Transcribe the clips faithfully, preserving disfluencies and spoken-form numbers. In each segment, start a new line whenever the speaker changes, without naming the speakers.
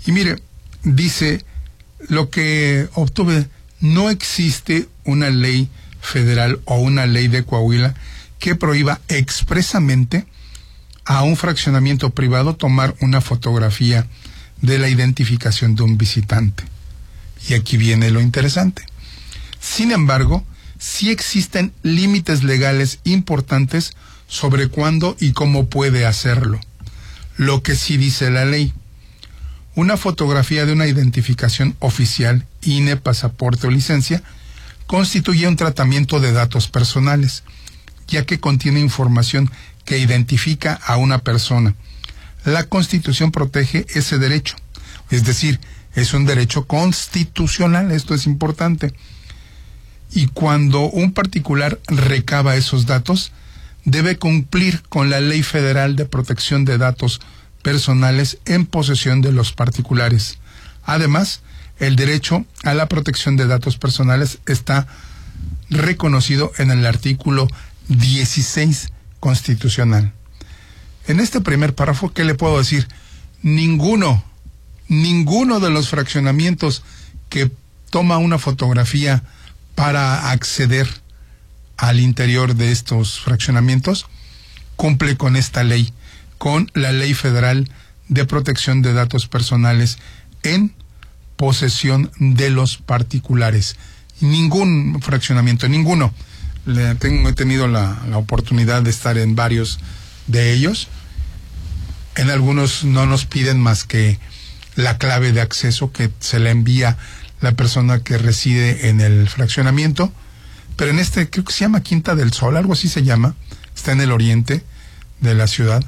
Y mire, dice, lo que obtuve, no existe una ley federal o una ley de Coahuila que prohíba expresamente a un fraccionamiento privado tomar una fotografía de la identificación de un visitante. Y aquí viene lo interesante. Sin embargo, sí existen límites legales importantes sobre cuándo y cómo puede hacerlo. Lo que sí dice la ley: una fotografía de una identificación oficial, I N E, pasaporte o licencia, constituye un tratamiento de datos personales, ya que contiene información que identifica a una persona. La Constitución protege ese derecho, es decir, es un derecho constitucional, esto es importante. Y cuando un particular recaba esos datos, debe cumplir con la Ley Federal de Protección de Datos Personales en posesión de los particulares. Además, el derecho a la protección de datos personales está reconocido en el artículo dieciséis constitucional. En este primer párrafo, ¿qué le puedo decir? Ninguno, ninguno de los fraccionamientos que toma una fotografía para acceder al interior de estos fraccionamientos cumple con esta ley, con la Ley Federal de Protección de Datos Personales en posesión de los particulares. Ningún fraccionamiento, ninguno. Le tengo, he tenido la, la oportunidad de estar en varios de ellos. En algunos no nos piden más que la clave de acceso que se le envía la persona que reside en el fraccionamiento, pero en este creo que se llama Quinta del Sol, algo así se llama, está en el oriente de la ciudad,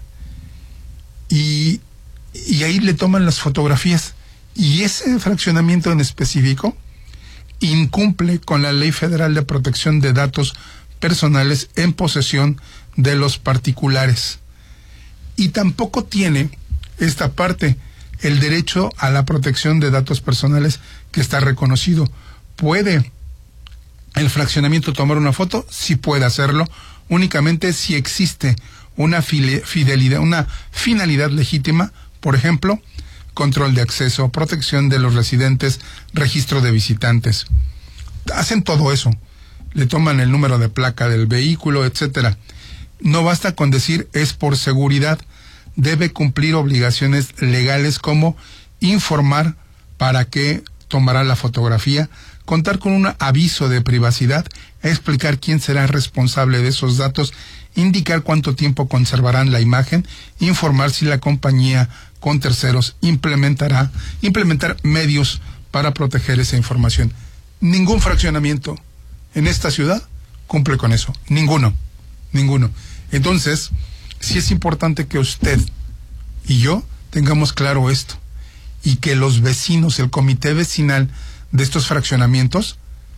y, y ahí le toman las fotografías, y ese fraccionamiento en específico incumple con la Ley Federal de Protección de Datos Personales en posesión de los particulares, y tampoco tiene esta parte, el derecho a la protección de datos personales que está reconocido. ¿Puede el fraccionamiento tomar una foto? Sí puede hacerlo, únicamente si existe una fidelidad, una finalidad legítima, por ejemplo, control de acceso, protección de los residentes, registro de visitantes. Hacen todo eso, le toman el número de placa del vehículo, etcétera. No basta con decir es por seguridad, debe cumplir obligaciones legales como informar para qué tomará la fotografía, contar con un aviso de privacidad, explicar quién será responsable de esos datos, indicar cuánto tiempo conservarán la imagen, informar si la compañía con terceros implementará, implementar medios para proteger esa información. Ningún fraccionamiento en esta ciudad cumple con eso, ninguno, ninguno. Entonces, sí es importante que usted y yo tengamos claro esto, y que los vecinos, el comité vecinal de estos fraccionamientos,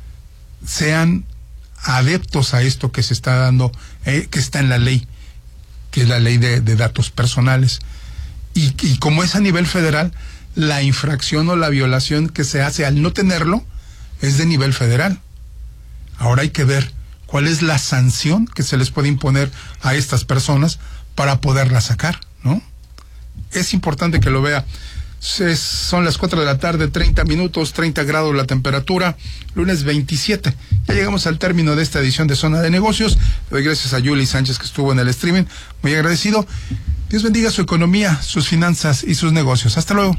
sean adeptos a esto que se está dando, eh, que está en la ley, que es la ley de, de datos personales. Y, y como es a nivel federal, la infracción o la violación que se hace al no tenerlo es de nivel federal. Ahora hay que ver cuál es la sanción que se les puede imponer a estas personas para poderla sacar, ¿no? Es importante que lo vea. Es, son las cuatro de la tarde, treinta minutos, treinta grados la temperatura, lunes veintisiete. Ya llegamos al término de esta edición de Zona de Negocios. Le doy gracias a Yuli Sánchez, que estuvo en el streaming. Muy agradecido. Dios bendiga su economía, sus finanzas y sus negocios. Hasta luego.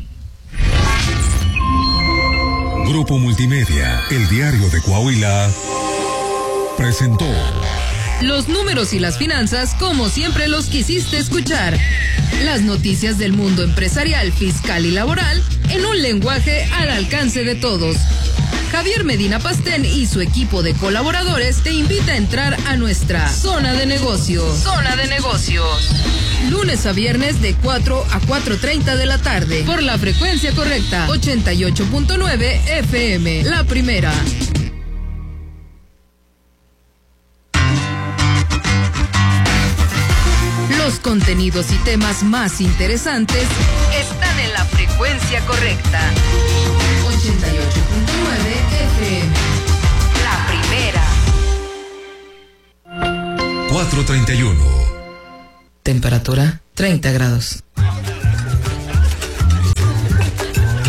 Grupo Multimedia, el diario de Coahuila, presentó
los números y las finanzas como siempre los quisiste escuchar. Las noticias del mundo empresarial, fiscal y laboral en un lenguaje al alcance de todos. Javier Medina Pastén y su equipo de colaboradores te invita a entrar a nuestra Zona de Negocios. Zona de Negocios. Lunes a viernes de cuatro a cuatro treinta de la tarde por la frecuencia correcta ochenta y ocho punto nueve F M, la primera. Los contenidos y temas más interesantes están en la frecuencia correcta. ochenta y ocho punto nueve F M. La primera.
cuatro treinta y uno.
Temperatura treinta grados.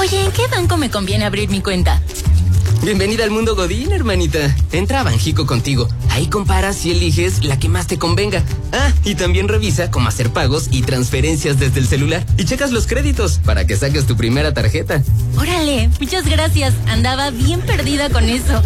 Oye, ¿en qué banco me conviene abrir mi cuenta?
Bienvenida al mundo Godín, hermanita. Entra a Banjico Contigo. Ahí comparas y eliges la que más te convenga. Ah, y también revisa cómo hacer pagos y transferencias desde el celular. Y checas los créditos para que saques tu primera tarjeta.
Órale, muchas gracias. Andaba bien perdida con eso.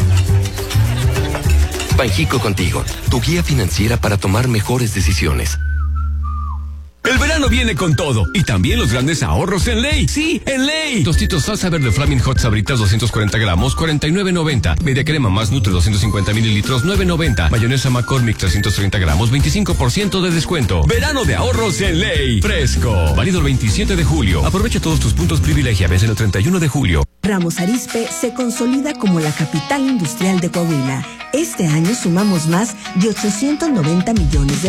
Banjico Contigo, tu guía financiera para tomar mejores decisiones.
El verano viene con todo y también los grandes ahorros en Ley. Sí, en Ley. Tostitos salsa verde Flaming Hot Sabritas doscientos cuarenta gramos, cuarenta y nueve noventa. Media crema más Nutre doscientos cincuenta mililitros, nueve noventa. Mayonesa McCormick trescientos treinta gramos, veinticinco por ciento de descuento. Verano de ahorros en Ley. Fresco. Válido el veintisiete de julio. Aprovecha todos tus puntos privilegia. Vence el treinta y uno de julio.
Ramos Arizpe se consolida como la capital industrial de Coahuila. Este año sumamos más de ochocientos noventa millones de